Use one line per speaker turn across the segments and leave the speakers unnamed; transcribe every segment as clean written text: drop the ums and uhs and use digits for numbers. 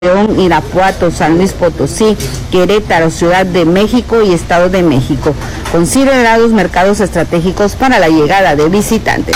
León, Irapuato, San Luis Potosí, Querétaro, Ciudad de México y Estado de México, considerados mercados estratégicos para la llegada de visitantes.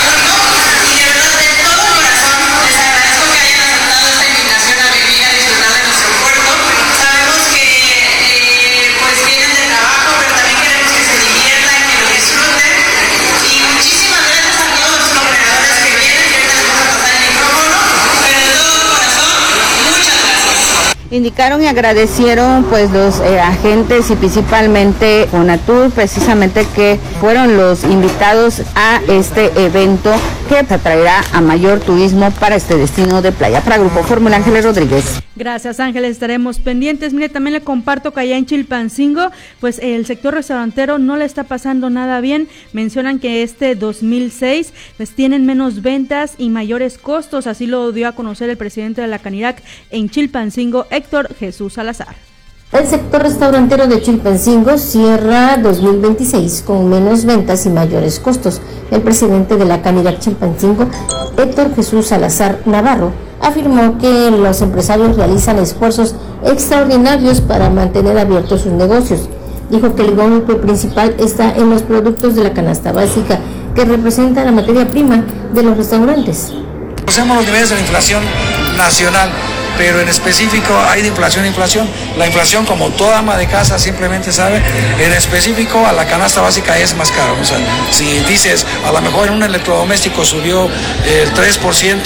Indicaron y agradecieron pues los agentes y principalmente Fonatur, precisamente que fueron los invitados a este evento que atraerá a mayor turismo para este destino de playa. Para Grupo Fórmula, Ángeles Rodríguez.
Gracias, Ángeles, estaremos pendientes. Mire, también le comparto que allá en Chilpancingo, pues el sector restaurantero no le está pasando nada bien. Mencionan que este 2006 pues tienen menos ventas y mayores costos, así lo dio a conocer el presidente de la Canirac en Chilpancingo, Héctor Jesús Salazar.
El sector restaurantero de Chilpancingo cierra 2026 con menos ventas y mayores costos. El presidente de la Canirac Chilpancingo, Héctor Jesús Salazar Navarro, afirmó que los empresarios realizan esfuerzos extraordinarios para mantener abiertos sus negocios. Dijo que el golpe principal está en los productos de la canasta básica, que representa la materia prima de los restaurantes.
Conocemos los niveles de la inflación nacional, pero en específico hay de inflación a inflación. La inflación, como toda ama de casa simplemente sabe, en específico a la canasta básica es más caro. O sea, si dices, a lo mejor en un electrodoméstico subió el 3%,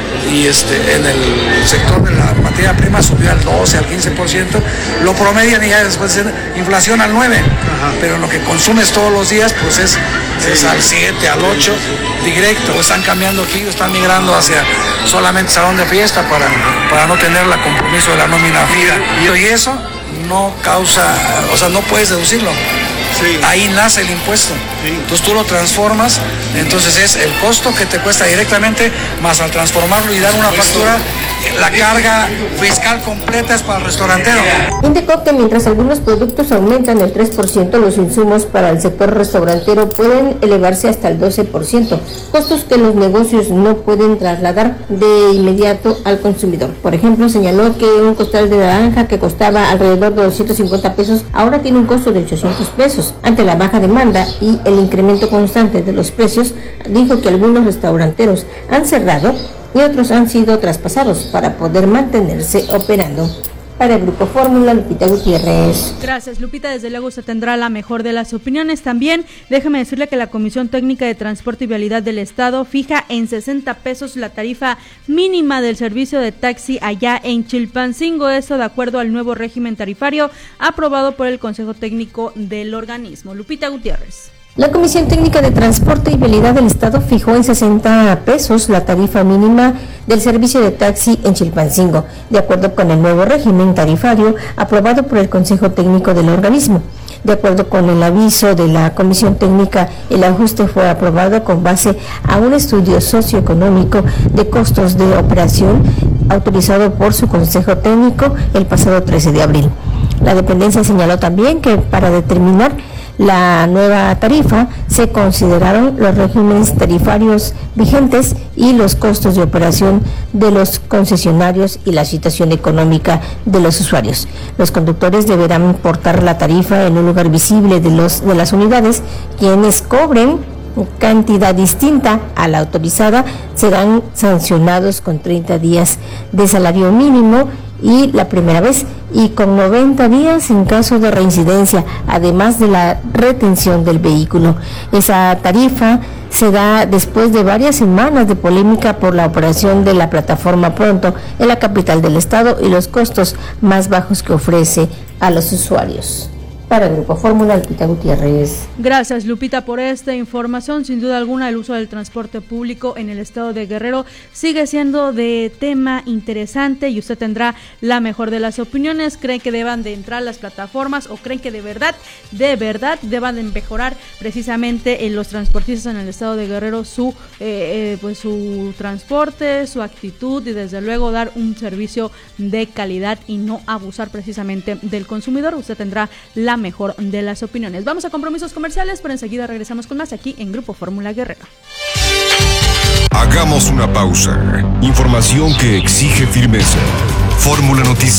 y en el sector de la materia prima subió al 12, al 15%, lo promedian y ya después de inflación al 9%. Ajá. Pero lo que consumes todos los días pues es al 7, al 8 directo. O están cambiando aquí, o están migrando hacia solamente salón de fiesta para no tener el compromiso de la nómina fija. Y eso no causa, o sea, no puedes deducirlo. Sí. Ahí nace el impuesto. Sí. Entonces tú lo transformas, entonces es el costo que te cuesta directamente, más al transformarlo y dar una factura, la carga fiscal completa es para el restaurantero.
Indicó que mientras algunos productos aumentan el 3%, los insumos para el sector restaurantero pueden elevarse hasta el 12%, costos que los negocios no pueden trasladar de inmediato al consumidor. Por ejemplo, señaló que un costal de naranja que costaba alrededor de 250 pesos, ahora tiene un costo de 800 pesos. Ante la baja demanda y el incremento constante de los precios, dijo que algunos restauranteros han cerrado y otros han sido traspasados para poder mantenerse operando. Para el Grupo Fórmula, Lupita Gutiérrez.
Gracias, Lupita. Desde luego usted tendrá la mejor de las opiniones. También déjeme decirle que la Comisión Técnica de Transporte y Vialidad del Estado fija en 60 pesos la tarifa mínima del servicio de taxi allá en Chilpancingo. Esto de acuerdo al nuevo régimen tarifario aprobado por el Consejo Técnico del organismo. Lupita Gutiérrez.
La Comisión Técnica de Transporte y Vialidad del Estado fijó en 60 pesos la tarifa mínima del servicio de taxi en Chilpancingo, de acuerdo con el nuevo régimen tarifario aprobado por el Consejo Técnico del organismo. De acuerdo con el aviso de la Comisión Técnica, el ajuste fue aprobado con base a un estudio socioeconómico de costos de operación autorizado por su Consejo Técnico el pasado 13 de abril. La dependencia señaló también que para determinar la nueva tarifa se consideraron los regímenes tarifarios vigentes y los costos de operación de los concesionarios y la situación económica de los usuarios. Los conductores deberán portar la tarifa en un lugar visible de las unidades. Quienes cobren cantidad distinta a la autorizada serán sancionados con 30 días de salario mínimo y la primera vez, y con 90 días en caso de reincidencia, además de la retención del vehículo. Esa tarifa se da después de varias semanas de polémica por la operación de la plataforma Pronto en la capital del estado y los costos más bajos que ofrece a los usuarios. Para el Grupo Fórmula, Lupita Gutiérrez.
Gracias, Lupita, por esta información. Sin duda alguna, el uso del transporte público en el estado de Guerrero sigue siendo de tema interesante y usted tendrá la mejor de las opiniones. ¿Creen que deban de entrar las plataformas o creen que de verdad deban de mejorar precisamente en los transportistas en el estado de Guerrero su transporte, su actitud y desde luego dar un servicio de calidad y no abusar precisamente del consumidor? Usted tendrá la mejor de las opiniones. Vamos a compromisos comerciales, pero enseguida regresamos con más aquí en Grupo Fórmula Guerrero.
Hagamos una pausa. Información que exige firmeza. Fórmula Noticias.